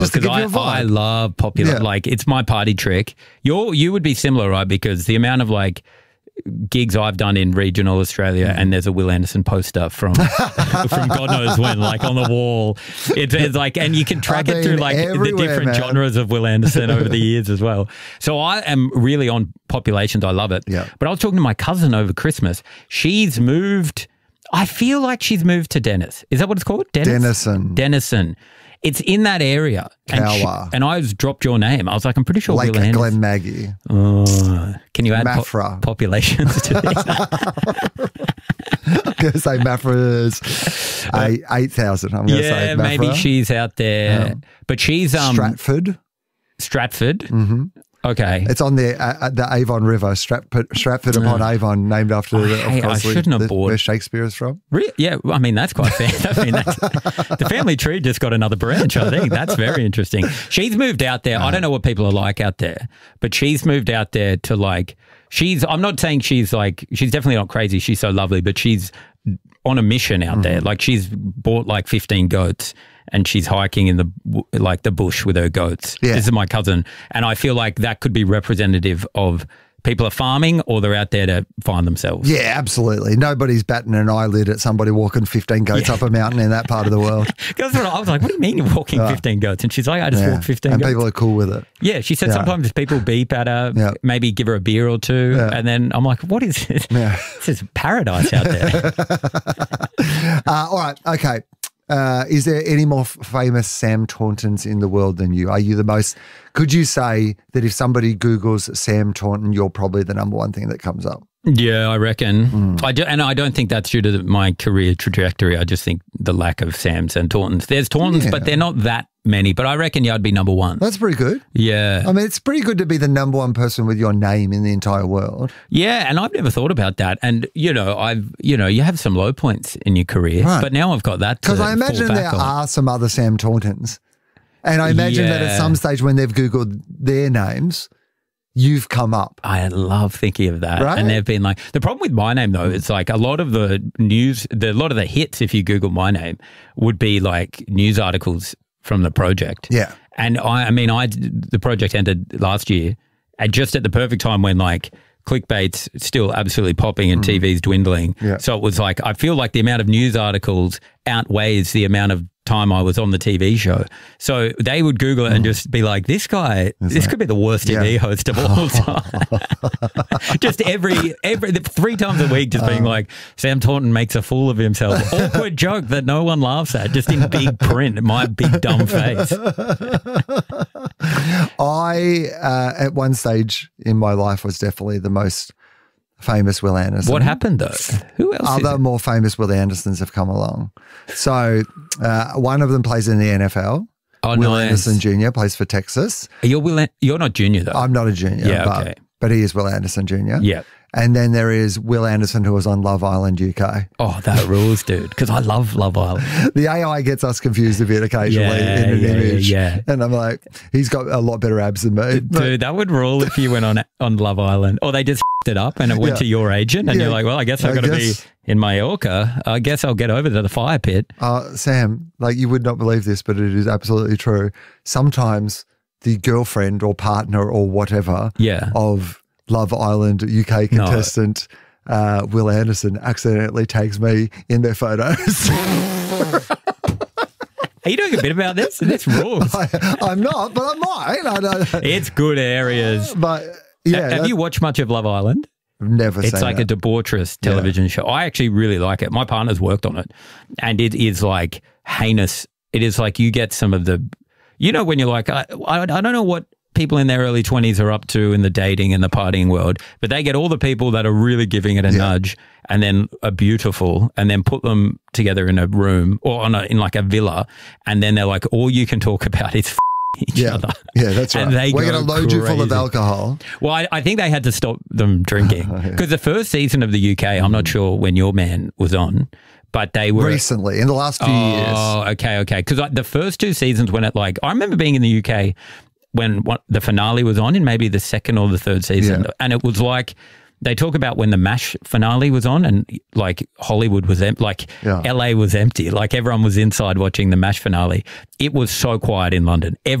Just to because give you a vibe. I love popular, like it's my party trick. You would be similar, right? Because the amount of like gigs I've done in regional Australia, and there's a Will Anderson poster from God knows when, like on the wall. It's like, and you can track it through like the different genres of Will Anderson over the years as well. So I am really on populations. I love it. Yeah. But I was talking to my cousin over Christmas. She's moved. I feel like she's moved to Dennis. Is that what it's called? Denison. It's in that area. And I was dropped your name. I was like, I'm pretty sure Lake Will Anderson. Glen Maggie. Can you add populations to this? I'm going to say Maffra's 8,000. I'm going to say Maffra. Maybe she's out there. But she's Stratford. Mm-hmm. Okay. It's on the Avon River, Stratford upon Avon, named after I shouldn't have bought where Shakespeare is from. Really? Yeah, I mean, that's quite fair. I mean, the family tree just got another branch, I think. That's very interesting. She's moved out there. I don't know what people are like out there, but she's moved out there to like, I'm not saying she's definitely not crazy. She's so lovely, but she's on a mission out there. Like she's bought like 15 goats and she's hiking in the bush with her goats. Yeah. This is my cousin. And I feel like that could be representative of people are farming or they're out there to find themselves. Yeah, absolutely. Nobody's batting an eyelid at somebody walking 15 goats up a mountain in that part of the world. That's what I was like, what do you mean you're walking 15 goats? And she's like, I just walked 15 goats. And people are cool with it. Yeah, she said sometimes people beep at her, maybe give her a beer or two. Yeah. And then I'm like, what is this? Yeah. This is paradise out there. All right, okay. Is there any more famous Sam Tauntons in the world than you? Are you the most, could you say that if somebody Googles Sam Taunton, you're probably the number one thing that comes up? Yeah, I reckon. I don't think that's due to my career trajectory. I just think the lack of Sams and Tauntons. There's Tauntons, but they're not that many. But I reckon I'd be number one. That's pretty good. Yeah. I mean, it's pretty good to be the number one person with your name in the entire world. Yeah, and I've never thought about that. And, you have some low points in your career, but now I've got that. Because I imagine there are some other Sam Tauntons. And I imagine that at some stage when they've Googled their names, you've come up. I love thinking of that. Right? And they've been like, the problem with my name though, it's like a lot of the news, a lot of the hits, if you Google my name, would be like news articles from the project. Yeah. And the project ended last year and just at the perfect time when like clickbait's still absolutely popping and TV's dwindling. Yeah. So it was like, I feel like the amount of news articles outweighs the amount of time I was on the TV show. So they would Google it and just be like, this guy, could be the worst TV host of all time. Just every 3 times a week just being like, Sam Taunton makes a fool of himself. Awkward joke that no one laughs at, just in big print, my big dumb face. I, at one stage in my life, was definitely the most famous Will Anderson. What happened though? Who else? Other more famous Will Andersons have come along. So one of them plays in the NFL. Oh, Will nice. Anderson Jr. plays for Texas. You're not junior though. I'm not a junior. Yeah, but he is Will Anderson Jr. Yeah. And then there is Will Anderson, who was on Love Island UK. Oh, that rules, dude, because I love Love Island. The AI gets us confused a bit occasionally in an image. Yeah. And I'm like, he's got a lot better abs than me. Dude, that would rule if you went on Love Island. Or they just it up and it went to your agent and you're like, well, I guess I've got to be in Mallorca. I guess I'll get over to the fire pit. Sam, like you would not believe this, but it is absolutely true. Sometimes the girlfriend or partner or whatever of Love Island UK contestant Will Anderson accidentally tags me in their photos. Are you doing a bit about this? This rules. I'm not, but I might. It's good areas. But yeah. Have you watched much of Love Island? Never seen it. It's like a debaucherous television show. I actually really like it. My partner's worked on it and it is like heinous. It is like you get some of the, when you're like, I don't know what people in their early 20s are up to in the dating and the partying world, but they get all the people that are really giving it a nudge and then are beautiful and then put them together in a room or in like a villa and then they're like, all you can talk about is each other. Yeah, that's right. We're going to load you full of alcohol. Well, I think they had to stop them drinking because the first season of the UK, I'm not sure when your man was on, but they were recently in the last few years. Oh, okay. Because the first 2 seasons when I remember being in the UK when the finale was on in maybe the second or the third season, and it was like they talk about when the MASH finale was on and like Hollywood was empty, like LA was empty, like everyone was inside watching the MASH finale. It was so quiet in London.